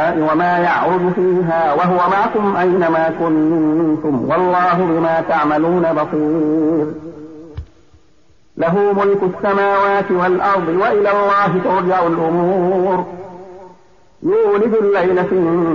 وما يعرج فيها وهو معكم أينما كنتم والله بما تعملون بصير. له ملك السماوات والأرض وإلى الله ترجع الأمور. يولج الليل في